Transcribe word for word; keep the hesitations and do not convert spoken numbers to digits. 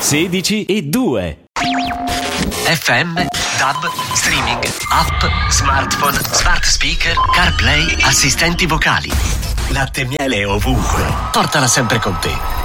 sedici e due. F M, D A B, streaming, app, smartphone, smart speaker, CarPlay, assistenti vocali. Latte e miele ovunque. Portala sempre con te.